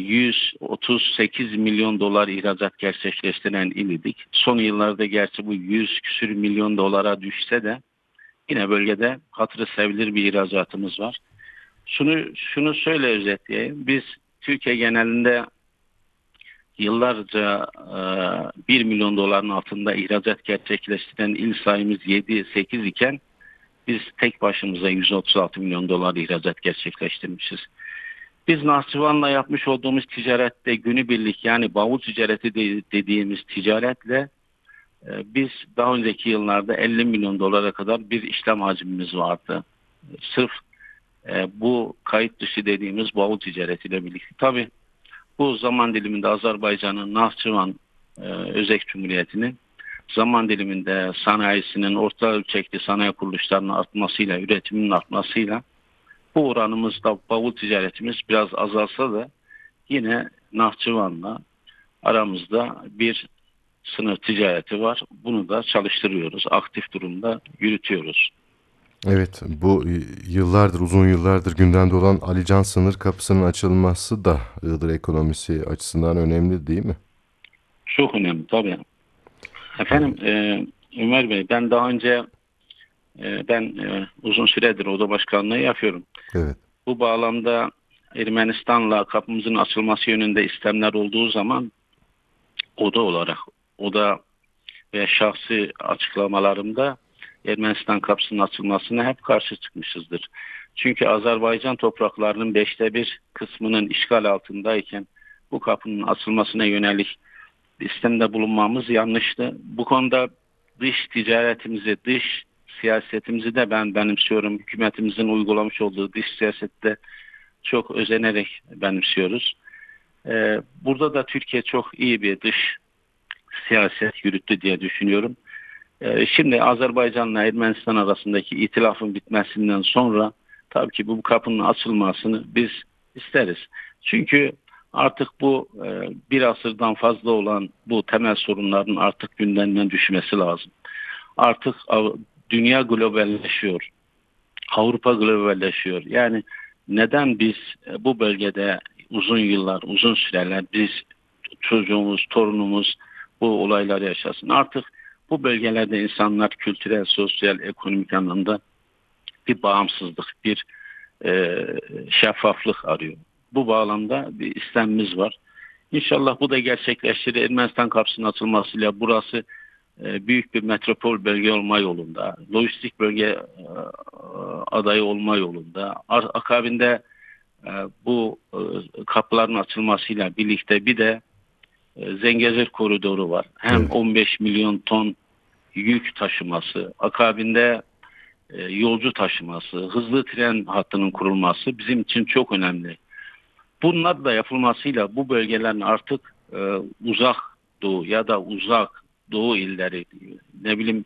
138 milyon dolar ihracat gerçekleştiren il idik. Son yıllarda gerçi bu 100 küsür milyon dolara düşse de yine bölgede hatırı sevilir bir ihracatımız var. Şunu şöyle özetleyeyim. Biz Türkiye genelinde yıllarca 1 milyon doların altında ihracat gerçekleştiren il sayımız 7-8 iken biz tek başımıza 136 milyon dolar ihracat gerçekleştirmişiz. Biz Nahçıvan'la yapmış olduğumuz ticarette günübirlik yani bavul ticareti dediğimiz ticaretle biz daha önceki yıllarda 50 milyon dolara kadar bir işlem hacmimiz vardı. Sırf bu kayıt dışı dediğimiz bavul ticaretiyle birlikte. Tabii bu zaman diliminde Azerbaycan'ın Nahçıvan Özek Cumhuriyeti'nin zaman diliminde sanayisinin orta ölçekli sanayi kuruluşlarının artmasıyla, üretimin artmasıyla bu oranımızda bavul ticaretimiz biraz azalsa da yine Nahçıvan'la aramızda bir sınır ticareti var. Bunu da çalıştırıyoruz. Aktif durumda yürütüyoruz. Evet, bu uzun yıllardır gündemde olan Alican sınır kapısının açılması da Iğdır ekonomisi açısından önemli değil mi? Çok önemli tabii. Efendim Ömer Bey, ben daha önce uzun süredir oda başkanlığı yapıyorum. Evet. Bu bağlamda Ermenistan'la kapımızın açılması yönünde istemler olduğu zaman oda olarak, oda ve şahsi açıklamalarımda Ermenistan kapısının açılmasına hep karşı çıkmışızdır. Çünkü Azerbaycan topraklarının 1/5 kısmının işgal altındayken bu kapının açılmasına yönelik istemde bulunmamız yanlıştı. Bu konuda dış ticaretimizi, dış siyasetimizi de ben benimsiyorum. Hükümetimizin uygulamış olduğu dış siyasette çok özenerek benimsiyoruz. Burada da Türkiye çok iyi bir dış siyaset yürüttü diye düşünüyorum. Şimdi Azerbaycan'la Ermenistan arasındaki itilafın bitmesinden sonra tabii ki bu kapının açılmasını biz isteriz. Çünkü artık bu bir asırdan fazla olan bu temel sorunların artık gündemden düşmesi lazım. Artık dünya globalleşiyor. Avrupa globalleşiyor. Yani neden biz bu bölgede uzun yıllar, uzun süreler biz çocuğumuz, torunumuz bu olayları yaşasın? Artık bu bölgelerde insanlar kültürel, sosyal, ekonomik anlamda bir bağımsızlık, bir şeffaflık arıyor. Bu bağlamda bir istemimiz var. İnşallah bu da gerçekleşir. Ermenistan kapısının açılmasıyla burası büyük bir metropol bölge olma yolunda, lojistik bölge adayı olma yolunda. Akabinde bu kapıların açılmasıyla birlikte bir de Zengezur koridoru var. Hem Evet. 15 milyon ton yük taşıması, akabinde yolcu taşıması, hızlı tren hattının kurulması bizim için çok önemli. Bunlar da yapılmasıyla bu bölgelerin artık uzak doğu ya da uzak doğu illeri ne bileyim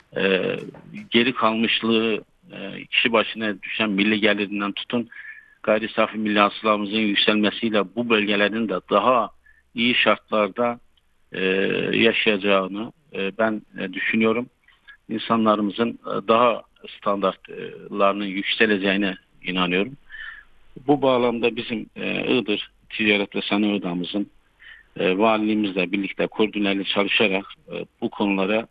geri kalmışlığı kişi başına düşen milli gelirinden tutun gayri safi milli hasılamızın yükselmesiyle bu bölgelerin de daha iyi şartlarda yaşayacağını ben düşünüyorum. İnsanlarımızın daha standartlarının yükseleceğine inanıyorum. Bu bağlamda bizim Iğdır Ticaret ve Sanayi Odamızın valiliğimizle birlikte koordineli çalışarak bu konulara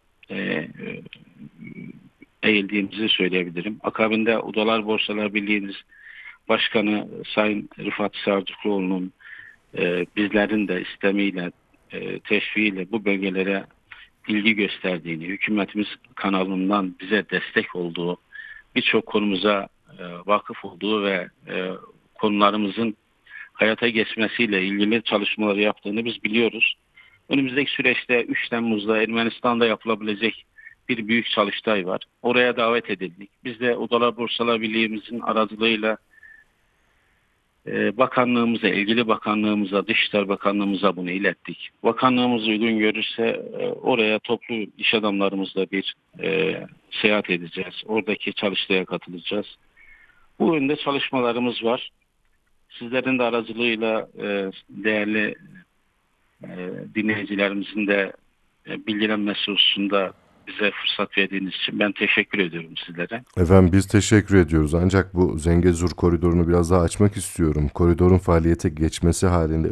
eğildiğimizi söyleyebilirim. Akabinde Odalar Borsalar Birliği'miz Başkanı Sayın Rıfat Sarcıklıoğlu'nun bizlerin de istemiyle, teşviğiyle bu bölgelere ilgi gösterdiğini, hükümetimiz kanalından bize destek olduğu, birçok konumuza vakıf olduğu ve konularımızın hayata geçmesiyle ilgili çalışmaları yaptığını biz biliyoruz. Önümüzdeki süreçte 3 Temmuz'da Ermenistan'da yapılabilecek bir büyük çalıştay var. Oraya davet edildik. Biz de Odalar Borsalar Birliği'mizin aracılığıyla bakanlığımıza, ilgili bakanlığımıza, Dışişleri Bakanlığımıza bunu ilettik. Bakanlığımız uygun görürse oraya toplu iş adamlarımızla bir seyahat edeceğiz. Oradaki çalıştaya katılacağız. Bu yönde çalışmalarımız var. Sizlerin de aracılığıyla değerli dinleyicilerimizin de bilgilenmesi hususunda bize fırsat verdiğiniz için ben teşekkür ediyorum sizlere. Efendim biz teşekkür ediyoruz. Ancak bu Zengezur koridorunu biraz daha açmak istiyorum. Koridorun faaliyete geçmesi halinde